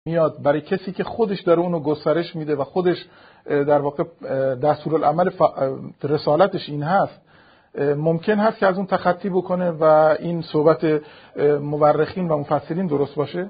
میاد برای کسی که خودش داره اونو گسترش میده و خودش در واقع دستورالعمل رسالتش این هست، ممکن هست که از اون تخطی بکنه و این صحبت مورخین و مفسرین درست باشه؟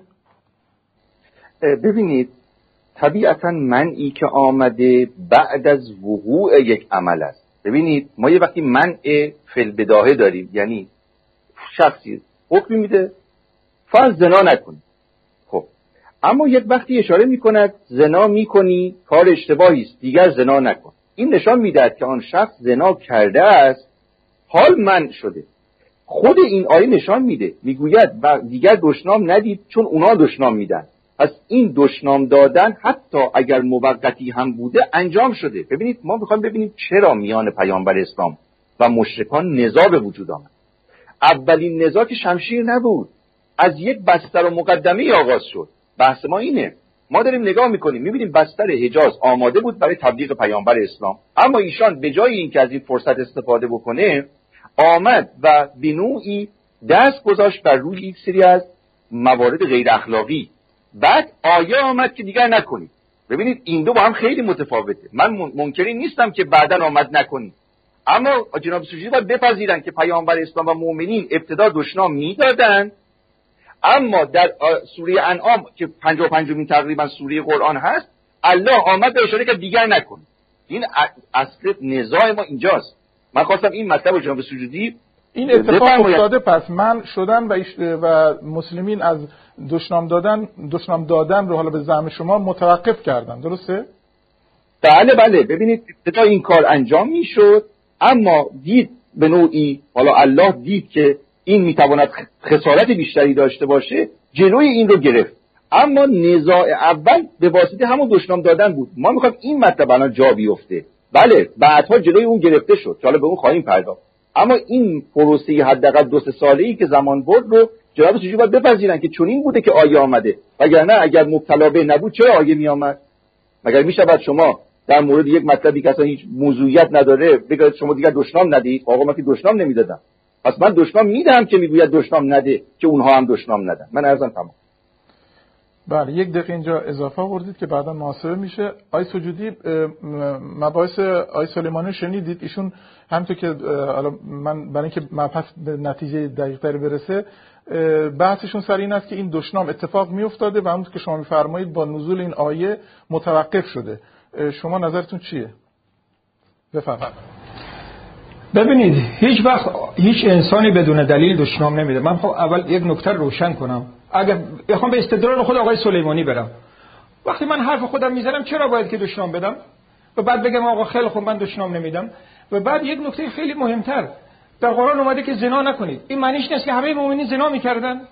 ببینید طبیعتا منعی که آمده بعد از وقوع یک عمل است. ببینید ما یه وقتی منع فی‌البداهه داریم، یعنی شخصی حکمی میده فرض زنا نکنی، خب اما یک وقتی اشاره میکند زنا میکنی کار اشتباهی است دیگر زنا نکن، این نشان میدهد که آن شخص زنا کرده است، حال منع شده. خود این آیه نشان میده، میگوید و دیگر دشنام ندید چون اونا دشنام میدن. پس این دشنام دادن حتی اگر موقتی هم بوده انجام شده. ببینید ما میخوایم ببینیم چرا میان پیامبر اسلام و مشرکان نزاع به وجود آمد. اولین نزاع که شمشیر نبود، از یک بستر و مقدمه آغاز شد. بحث ما اینه، ما داریم نگاه میکنیم میبینیم بستر حجاز آماده بود برای تبلیغ پیامبر اسلام، اما ایشان به جای اینکه از این فرصت استفاده بکنه آمد و به نوعی دست گذاشت بر روی یک سری از موارد غیر اخلاقی. بعد آیه آمد که دیگر نکنید. ببینید این دو با هم خیلی متفاوته. من منکری نیستم که بعداً آمد نکنید، اما جناب سوژی باید بپذیرن که پیامبر اسلام و مؤمنین ابتدا دشنام میدادن، اما در سوره انعام که 55مین تقریبا سوره قرآن هست الله آمد به اشاره که دیگر نکنید. این اصل نزاع ما اینجاست. من خواستم این مطلب رو جناب سوجودی این اتفاق افتاده، پس من شدن و مسلمین از دشنام دادن رو حالا به زعم شما متوقف کردن، درسته؟ بله ببینید ابتدا این کار انجام میشد، اما دید به نوعی حالا الله دید که این میتواند خسارت بیشتری داشته باشه، جلوی این رو گرفت. اما نزاع اول به واسطه همون دشنام دادن بود. ما میخوایم این مطلب الان جا بیفته. بله بعدها جلوی اون گرفته شد، حالا به اون خواهیم پرداخت، اما این پروسه حداقل 2-3 ساله‌ای که زمان برد رو جناب سوژی باید بپذیرن که چون این بوده که آیه آمده، وگرنه اگر مبتلا به نبود چرا آیه می آمد؟ مگر میشود شما در مورد یک مطلبی که اصلا هیچ موضوعیت نداره بگید شما دیگر دشنام ندید؟ آقا من که دشنام نمیدادم، پس من دشنام میدم که میگوید دشنام نده که اونها هم دشنام ندن. من عرضم تمام. بله 1 دقیقه اینجا اضافه آوردید که بعدا محاسبه میشه. آقای سجودی مباحث آقای سلیمانی شنیدید، ایشون همونطور که حالا من برای اینکه مبحث به نتیجه دقیق‌تری برسه بحثشون سر این است که این دشنام اتفاق میافتاده و همونطور که شما میفرمایید با نزول این آیه متوقف شده. شما نظرتون چیه؟ بفرمایید. ببینید هیچ وقت هیچ انسانی بدون دلیل دشنام نمیده. من خب اول یک نکته روشن کنم، اگر بخوام به استدلال خود آقای سلیمانی برم، وقتی من حرف خودم میزنم چرا باید که دشنام بدم و بعد بگم آقا خیلی خوب من دشنام نمیدم؟ و بعد یک نکته خیلی مهمتر، در قرآن اومده که زنا نکنید. این معنیش نیست که همه مؤمنین زنا میکردن.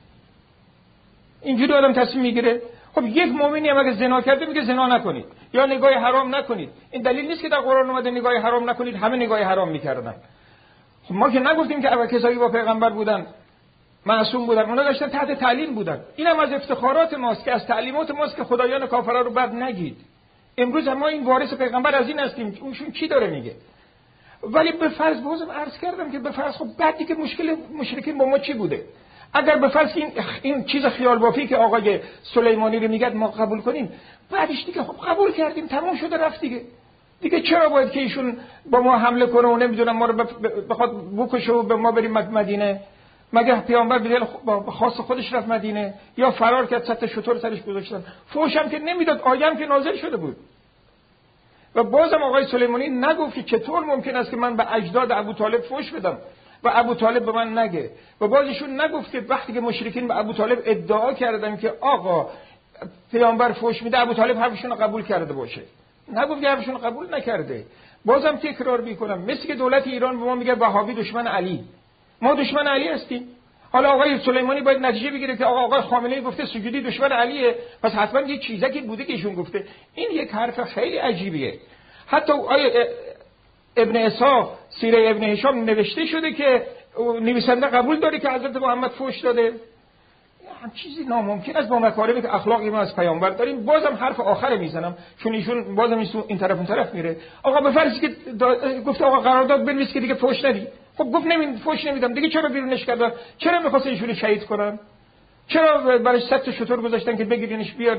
اینجوری آدم تصمیم میگیره خب یک مؤمنی هم اگه زنا کرده میگه زنا نکنید یا نگاه حرام نکنید. این دلیل نیست که در قرآن اومده نگاه حرام نکنید همه نگاه حرام میکردن. خب ما که نگفتیم که اول کسایی با پیغمبر بودن معصوم بودن، اونا داشتن تحت تعلیم بودن. اینم از افتخارات ماست که از تعلیمات ماست که خدایان کافرا رو بد نگید. امروز ما این وارث پیغمبر از این هستیم، اونشون چی داره میگه؟ ولی به فرض بازم عرض کردم که به فرض خب بعدی که مشکل مشرکین با ما چی بوده؟ اگر به فرض این چیز خیال بافی که آقای سلیمانی رو میگه ما قبول کنیم، بعدش دیگه خب قبول کردیم تمام شده رفت دیگه چرا باید که ایشون با ما حمله کنه و نمیدونم ما رو بخواد بکشه و به ما بریم مدینه؟ مگه پیامبر به دل خاص خودش رفت مدینه یا فرار کرد 100 تا شتر سرش گذاشتن؟ فوشم که نمیداد، آیه‌ام که نازل شده بود. و بازم آقای سلیمانی نگفت که چطور ممکن است که من به اجداد ابوطالب فوش بدم و ابوطالب به من نگه. و بازشون نگفت که وقتی که مشرکین به ابوطالب ادعا کردن که آقا پیامبر فوش میده ابوطالب حرفشون رو قبول کرده باشه، نگفت که حرفشون رو قبول نکرده. بازم تکرار میکنم، مثل که دولت ایران به ما میگه وهابی دشمن علی، ما دشمن علی هستیم. حالا آقای سلیمانی باید نتیجه بگیره که آقای خامنه‌ای گفته سجودی دشمن علیه، پس حتما یه چیزکی بوده که ایشون گفته. این یک حرف خیلی عجیبیه. حتی ابن اسحاق سیره ابن هشام نوشته شده که نویسنده قبول داره که حضرت محمد فوش داده. هم چیزی ناممکن است با مکارمی که اخلاقی ما از پیامبر داریم. بازم حرف آخر میزنم چون ایشون بازم این طرف اون طرف میره. آقا به فرضی که گفته آقا قرارداد بنویس که دیگه فوش ندی، خب گفت فوش نمیدم دیگه، چرا بیرونش کردن؟ چرا می‌خواست ایشون شهید کنن؟ چرا برای 100 تا شتر گذاشتن که بگیرینش بیار